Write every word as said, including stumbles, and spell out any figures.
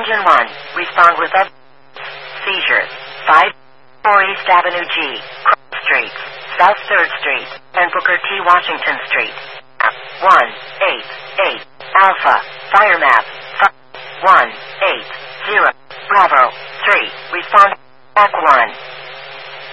Engine one, respond with other seizures. five four East Avenue G, Cross Street, South third Street, and Booker T. Washington Street. one eight eight Alpha, fire map, one